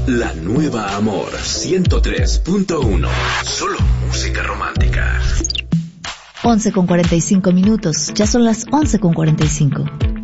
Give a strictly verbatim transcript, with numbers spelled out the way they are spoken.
La nueva Amor ciento tres punto uno. Solo música romántica. once con cuarenta y cinco minutos. Ya son las once con cuarenta y cinco.